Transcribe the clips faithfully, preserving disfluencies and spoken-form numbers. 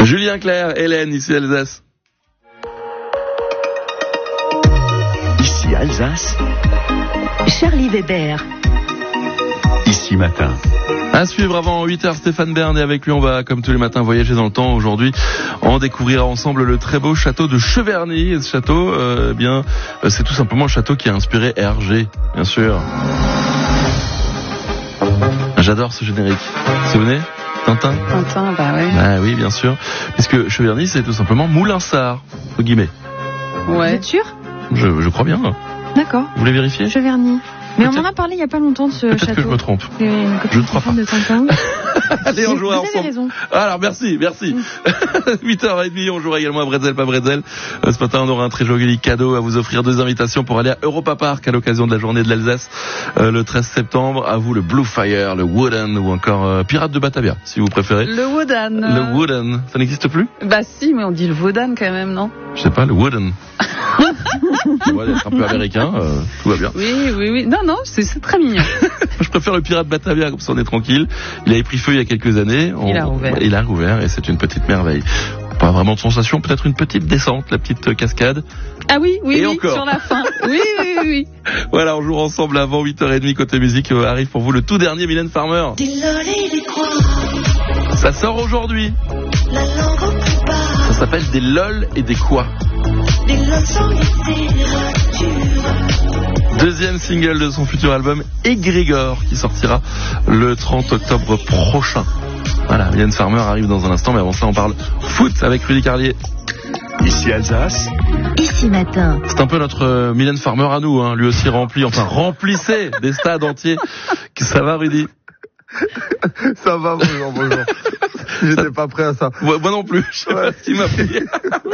Julien Clerc, Hélène, ici Alsace. Ici Alsace. Charlie Weber. Ici Matin. À suivre avant huit heures, Stéphane Bern, et avec lui on va, comme tous les matins, voyager dans le temps. Aujourd'hui, on découvrira ensemble le très beau château de Cheverny. Et ce château, euh, eh bien, c'est tout simplement un château qui a inspiré Hergé, bien sûr. J'adore ce générique. Vous vous souvenez ? Tintin ? Tintin, bah ouais. Ah oui, bien sûr. Puisque Cheverny, c'est tout simplement Moulinsart, entre guillemets. Ouais. Vous êtes sûr ? Je, je crois bien. D'accord. Vous voulez vérifier ? Cheverny. Mais Peut-être. on en a parlé il y a pas longtemps de ce Peut-être château. que je me trompe. C'est une Je ne crois pas. de Tintin. Allez, on joue Vous ensemble. avez raison. Alors, merci, merci. huit heures trente, on jouera également à Bretzel, pas Bretzel. Ce matin, on aura un très joli cadeau à vous offrir. Deux invitations pour aller à Europa Park à l'occasion de la journée de l'Alsace, euh, le treize septembre. À vous, le Blue Fire, le Wooden ou encore euh, Pirate de Batavia, si vous préférez. Le Wooden. Le Wooden. Ça n'existe plus ? Bah si, mais on dit le Wooden quand même, non ? Je sais pas, le Wooden. On va être un peu américain, euh, tout va bien. Oui, oui, oui. Non, non, c'est, c'est très mignon. Je préfère le Pirate Batavia, comme ça on est tranquille. Il avait pris feu il y a quelques années. On... Il a rouvert. Il a rouvert et c'est une petite merveille. Pas vraiment de sensation, peut-être une petite descente, la petite cascade. Ah oui, oui, Et oui, encore. sur la fin. Oui, oui, oui, oui. Voilà, on joue ensemble avant huit heures trente côté musique. Euh, arrive pour vous le tout dernier Mylène Farmer. Ça sort aujourd'hui. Ça s'appelle des lol et des quoi. Deuxième single de son futur album, Égrégore, qui sortira le trente octobre prochain. Voilà, Mylène Farmer arrive dans un instant, mais avant ça, on parle foot avec Rudy Carlier. Ici Alsace. Ici Matin. C'est un peu notre euh, Mylène Farmer à nous, hein, lui aussi rempli, enfin remplissait des stades entiers. Ça va, Rudy ? Ça va, bonjour, bonjour. J'étais pas prêt à ça. Moi, moi non plus, je sais pas ce qui m'a fait.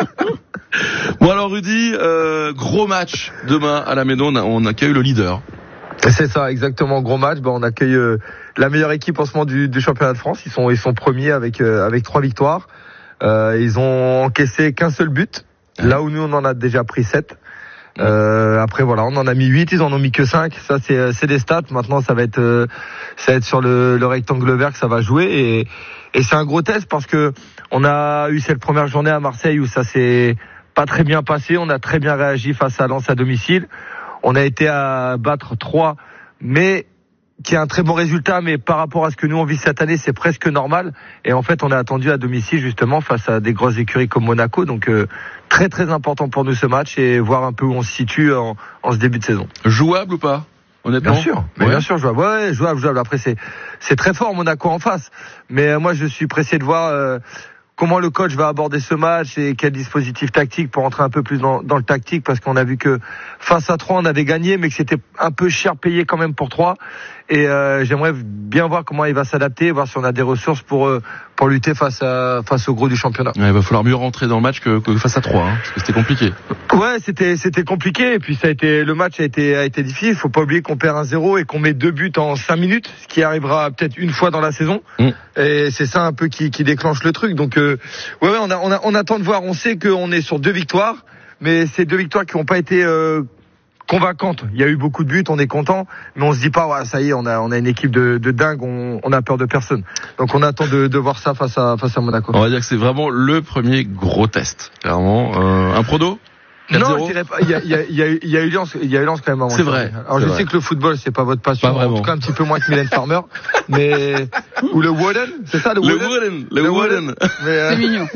Bon alors Rudy, euh, gros match demain à la Méno, on, a, on accueille le leader. C'est ça, exactement, gros match. Bah, on accueille euh, la meilleure équipe en ce moment du, du championnat de France. Ils sont, ils sont premiers avec euh, avec trois victoires. Euh, ils ont encaissé qu'un seul but, là où nous on en a déjà pris sept. Euh, après voilà, on en a mis huit, ils en ont mis que cinq. Ça c'est c'est des stats. Maintenant ça va être euh, ça va être sur le, le rectangle vert que ça va jouer et et c'est un gros test parce que on a eu cette première journée à Marseille où ça s'est pas très bien passé. On a très bien réagi face à Lens à domicile. On a été à battre trois, mais qui est un très bon résultat, mais par rapport à ce que nous on vit cette année, c'est presque normal. Et en fait, on a attendu à domicile justement face à des grosses écuries comme Monaco. Donc euh, très très important pour nous ce match et voir un peu où on se situe en, en ce début de saison. Jouable ou pas ? Honnêtement ? Bien sûr, mais ouais. bien sûr, jouable. Ouais, jouable, jouable. Après, c'est c'est très fort Monaco en face. Mais euh, moi, je suis pressé de voir euh, comment le coach va aborder ce match et quel dispositif tactique pour entrer un peu plus dans, dans le tactique, parce qu'on a vu que face à trois on avait gagné, mais que c'était un peu cher payé quand même pour trois. Et euh, j'aimerais bien voir comment il va s'adapter, voir si on a des ressources pour euh, pour lutter face à face au gros du championnat. Ouais, il va falloir mieux rentrer dans le match que, que face à trois, hein, parce que c'était compliqué. Ouais, c'était c'était compliqué et puis ça a été le match a été a été difficile. Faut pas oublier qu'on perd un zéro et qu'on met deux buts en cinq minutes, ce qui arrivera peut-être une fois dans la saison. Mmh. Et c'est ça un peu qui qui déclenche le truc. Donc euh, ouais, ouais, on a on a on attend de voir. On sait qu'on est sur deux victoires, mais c'est deux victoires qui n'ont pas été euh, convaincante. Il y a eu beaucoup de buts, on est content, mais on se dit pas, ouais, ça y est, on a, on a une équipe de, de dingue, on, on a peur de personne. Donc on attend de, de voir ça face à, face à Monaco. On va dire que c'est vraiment le premier gros test, clairement. Euh, un prono ? Non, je dirais pas. Il y a, il y a, il y a, il y a eu Lens, il y a eu Lens quand même avant. C'est vrai. Alors c'est je vrai. sais que le football c'est pas votre passion, pas en tout cas un petit peu moins que Mylène Farmer, mais ou le Wooden, c'est ça le Wooden. Le Wooden, le, le Wooden. Wooden. Mais, euh... C'est mignon.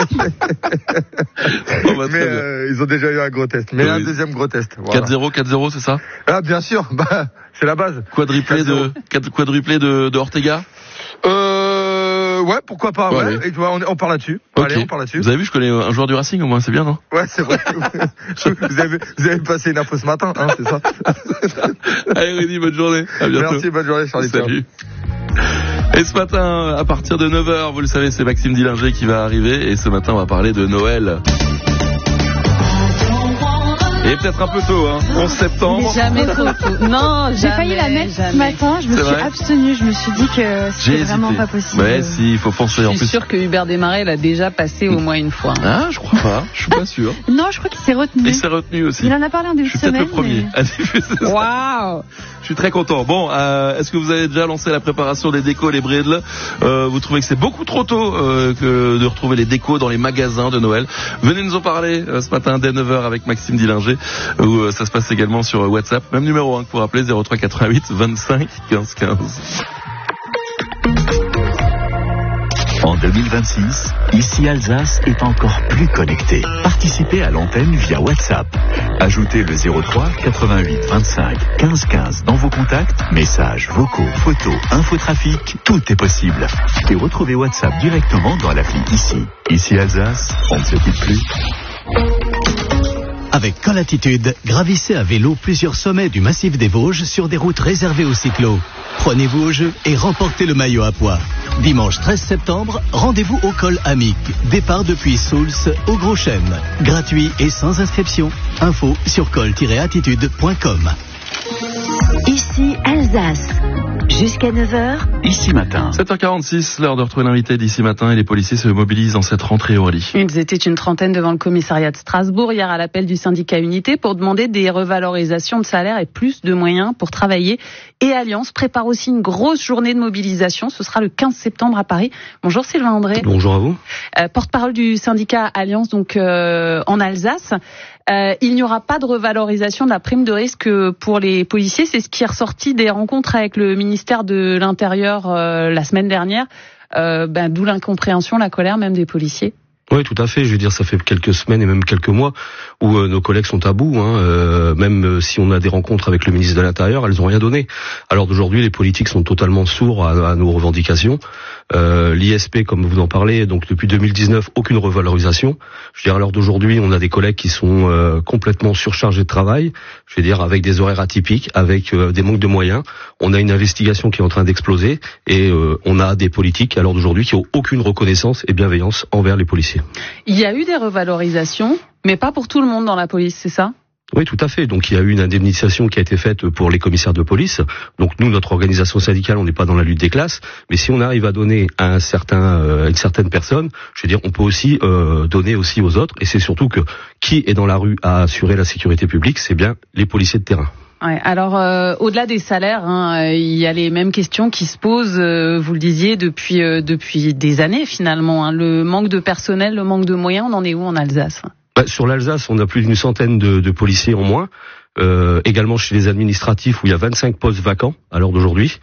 Bon, bah, mais euh, ils ont déjà eu un gros test, mais oui. Un deuxième gros test. Voilà. quatre zéro, quatre zéro, c'est ça ? Ah bien sûr, bah c'est la base. Quadruplé de quadruplé de, de Ortega. Euh, ouais, pourquoi pas. Ouais. Ouais. Et tu vois, on, on parle là-dessus. Okay. Allez, on parle là-dessus. Vous avez vu, je connais un joueur du Racing au moins, c'est bien, non ? Ouais, c'est vrai. vous avez, vous avez passé une info ce matin, hein, c'est ça. Allez, Rudy, bonne journée. À bientôt. Merci, bonne journée, Charlie. Salut. Et ce matin, à partir de neuf heures, vous le savez, c'est Maxime Dillinger qui va arriver. Et ce matin, on va parler de Noël. Et peut-être un peu tôt, hein. onze septembre. Jamais trop tôt. Non, J'ai failli la mettre ce matin, je me C'est suis vrai abstenue, je me suis dit que J'ai c'était vraiment hésité. pas possible. Ouais, si, il faut foncer en Je suis plus. sûr que Hubert Desmarais l'a déjà passé au moins une fois. Ah, je crois pas. Je suis pas sûr. Non, je crois qu'il s'est retenu. Il s'est retenu aussi. Il en a parlé en début Je suis de peut-être semaine. le premier mais- à diffuser ça. Waouh! Je suis très content. Bon, euh, est-ce que vous avez déjà lancé la préparation des décos, les bridles? euh, Vous trouvez que c'est beaucoup trop tôt euh, que de retrouver les décos dans les magasins de Noël? Venez nous en parler euh, ce matin dès neuf heures avec Maxime Dillinger, où euh, ça se passe également sur euh, WhatsApp. Même numéro hein, pour appeler zéro trois quatre-vingt-huit vingt-cinq quinze quinze. En deux mille vingt-six, ici Alsace est encore plus connecté. Participez à l'antenne via WhatsApp. Ajoutez le zéro trois quatre-vingt-huit vingt-cinq quinze quinze dans vos contacts, messages, vocaux, photos, infotrafic, tout est possible. Et retrouvez WhatsApp directement dans l'appli ici. Ici Alsace, on ne se quitte plus. Avec Colatitude, gravissez à vélo plusieurs sommets du massif des Vosges sur des routes réservées aux cyclos. Prenez-vous au jeu et remportez le maillot à pois. Dimanche treize septembre, rendez-vous au col Amic. Départ depuis Souls au Gros Chêne. Gratuit et sans inscription. Info sur col tiret attitude point com. Ici Alsace. Jusqu'à neuf heures. Ici matin. sept heures quarante-six, l'heure de retrouver l'invité d'ici matin et les policiers se mobilisent en cette rentrée Aurélie. Ils étaient une trentaine devant le commissariat de Strasbourg hier à l'appel du syndicat Unité pour demander des revalorisations de salaire et plus de moyens pour travailler. Et Alliance prépare aussi une grosse journée de mobilisation. Ce sera le quinze septembre à Paris. Bonjour Sylvain André. Bonjour à vous. Euh, porte-parole du syndicat Alliance donc euh, en Alsace. Euh, il n'y aura pas de revalorisation de la prime de risque pour les policiers. C'est ce qui est ressorti des rencontres avec le ministère de l'Intérieur euh, la semaine dernière. Euh, ben, d'où l'incompréhension, la colère même des policiers. Oui, tout à fait. Je veux dire, ça fait quelques semaines et même quelques mois où euh, nos collègues sont à bout. Hein. Euh, même euh, si on a des rencontres avec le ministre de l'Intérieur, elles n'ont rien donné. Alors d'aujourd'hui, les politiques sont totalement sourds à, à nos revendications. Euh, L'I S P, comme vous en parlez, donc depuis deux mille dix-neuf, aucune revalorisation. Je veux dire, à l'heure d'aujourd'hui, on a des collègues qui sont euh, complètement surchargés de travail. Je veux dire, avec des horaires atypiques, avec euh, des manques de moyens. On a une investigation qui est en train d'exploser et euh, on a des politiques à l'heure d'aujourd'hui qui ont aucune reconnaissance et bienveillance envers les policiers. Il y a eu des revalorisations, mais pas pour tout le monde dans la police, c'est ça ? Oui, tout à fait. Donc il y a eu une indemnisation qui a été faite pour les commissaires de police. Donc nous, notre organisation syndicale, on n'est pas dans la lutte des classes, mais si on arrive à donner à un certain, euh, une certaine personne, je veux dire, on peut aussi euh, donner aussi aux autres. Et c'est surtout que qui est dans la rue à assurer la sécurité publique, c'est bien les policiers de terrain. Ouais, alors euh, au-delà des salaires, hein, euh, il y a les mêmes questions qui se posent, euh, vous le disiez, depuis euh, depuis des années finalement. Hein. Le manque de personnel, le manque de moyens, on en est où en Alsace ? Bah, sur l'Alsace, on a plus d'une centaine de, de policiers en moins. Euh, également chez les administratifs où il y a vingt-cinq postes vacants à l'heure d'aujourd'hui.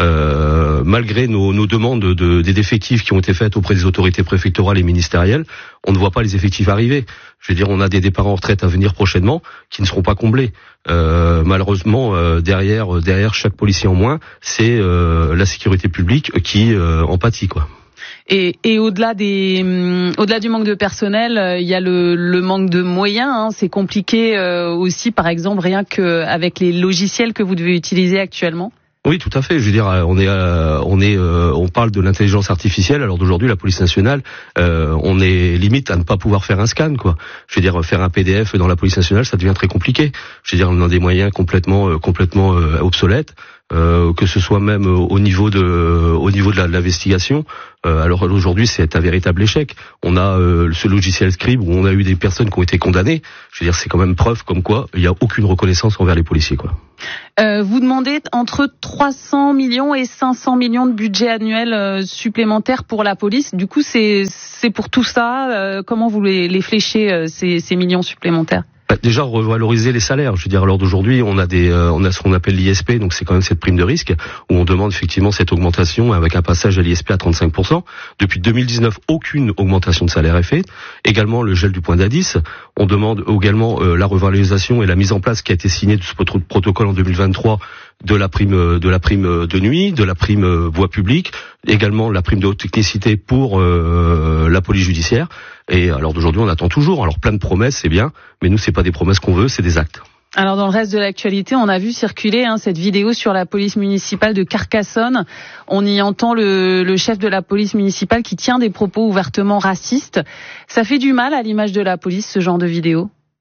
Euh, malgré nos, nos demandes de, des effectifs qui ont été faites auprès des autorités préfectorales et ministérielles, on ne voit pas les effectifs arriver. Je veux dire, on a des départs en retraite à venir prochainement qui ne seront pas comblés. Euh, malheureusement, euh, derrière, derrière chaque policier en moins, c'est euh, la sécurité publique qui euh, en pâtit, quoi. Et, et au-delà des, hum, au-delà du manque de personnel, euh, il y a le, le manque de moyens. Hein. C'est compliqué euh, aussi, par exemple, rien qu'avec les logiciels que vous devez utiliser actuellement. Oui, tout à fait. Je veux dire, on est, euh, on est, euh, on parle de l'intelligence artificielle. Alors d'aujourd'hui, la police nationale, euh, on est limite à ne pas pouvoir faire un scan, quoi. Je veux dire, faire un P D F dans la police nationale, ça devient très compliqué. Je veux dire, on a des moyens complètement, euh, complètement euh, obsolètes. Euh, que ce soit même au niveau de au niveau de, la, de l'investigation. Euh, alors aujourd'hui, c'est un véritable échec. On a euh, ce logiciel Scribe où on a eu des personnes qui ont été condamnées. Je veux dire, c'est quand même preuve comme quoi il n'y a aucune reconnaissance envers les policiers, quoi. Euh, vous demandez entre trois cents millions et cinq cents millions de budget annuel euh, supplémentaire pour la police. Du coup, c'est c'est pour tout ça. Euh, comment vous les, les fléchez euh, ces, ces millions supplémentaires ? Bah, déjà revaloriser les salaires. Je veux dire, à l'heure d'aujourd'hui, on a des, euh, on a ce qu'on appelle l'I S P, donc c'est quand même cette prime de risque où on demande effectivement cette augmentation avec un passage à l'I S P à trente-cinq pour cent. Depuis deux mille dix-neuf, aucune augmentation de salaire est faite. Également le gel du point d'indice. On demande également euh, la revalorisation et la mise en place qui a été signée de ce protocole en deux mille vingt-trois de la prime, de la prime de nuit, de la prime voie publique, également la prime de haute technicité pour euh, la police judiciaire. Et alors d'aujourd'hui, on attend toujours. Alors plein de promesses, c'est bien, mais nous, c'est pas des promesses qu'on veut, c'est des actes. Alors dans le reste de l'actualité, on a vu circuler hein, cette vidéo sur la police municipale de Carcassonne. On y entend le, le chef de la police municipale qui tient des propos ouvertement racistes. Ça fait du mal à l'image de la police, ce genre de vidéo ?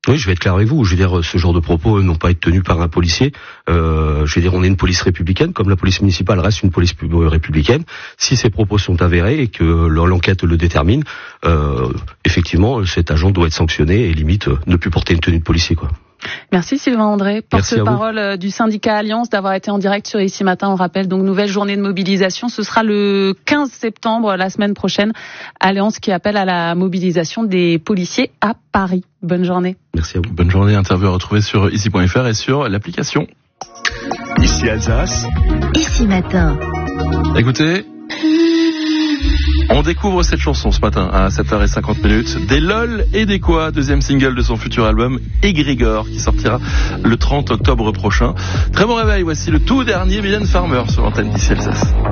Oui, je vais être clair avec vous. Je veux dire, ce genre de propos n'ont pas été tenus par un policier. Euh, je veux dire, on est une police républicaine, comme la police municipale reste une police républicaine. Si ces propos sont avérés et que l'enquête le détermine, euh, effectivement, cet agent doit être sanctionné et limite ne plus porter une tenue de policier, quoi. Merci Sylvain André, porte-parole du syndicat Alliance, d'avoir été en direct sur Ici Matin. On rappelle donc nouvelle journée de mobilisation. Ce sera le quinze septembre, la semaine prochaine. Alliance qui appelle à la mobilisation des policiers à Paris. Bonne journée. Merci à vous. Bonne journée. Interview à retrouver sur ici point f r et sur l'application. Ici Alsace. Ici Matin. Écoutez, on découvre cette chanson ce matin à sept heures cinquante. Des lol et des quoi, deuxième single de son futur album Égrégore qui sortira le trente octobre prochain. Très bon réveil, voici le tout dernier Mylène Farmer sur l'antenne d'Ici Alsace.